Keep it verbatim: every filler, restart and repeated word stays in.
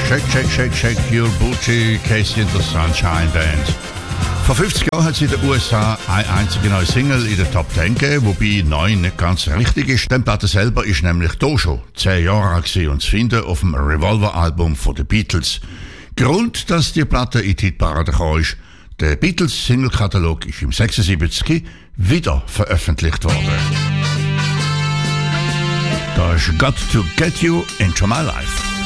Shake, shake, shake, shake your booty, Casey and the Sunshine Band. Vor fünfzig Jahren hat sie in den U S A eine einzige neue Single in der Top Ten gegeben, wobei neun nicht ganz richtig ist. Die Platte selber ist nämlich da schon zehn Jahre alt gewesen und zu finden auf dem Revolver-Album von den Beatles. Grund, dass die Platte in die Hitparade gekommen ist, der Beatles-Single-Katalog ist im sechsundsiebzig wieder veröffentlicht worden. Da ist Got to Get You Into My Life.